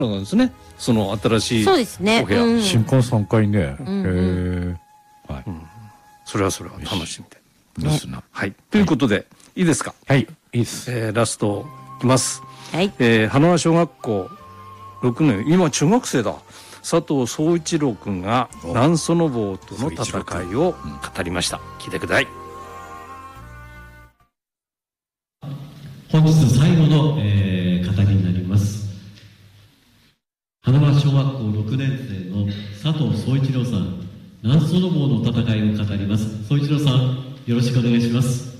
なんですね。その新しいそうですね。 お部屋。 新婚3回ね。はい。 それは楽しみですな。 はい。ということで、いいですか？ はい、いいです。 ラストいきます。 はい。 花輪小学校6年、今中学生だ。佐藤総一郎君が南ソノ坊との戦いを語りました。聞いてください。 本日最後の、語りになります。花輪小学校6年生の佐藤総一郎さん、南ソノ坊の戦いを語ります。総一郎さん、よろしくお願いします。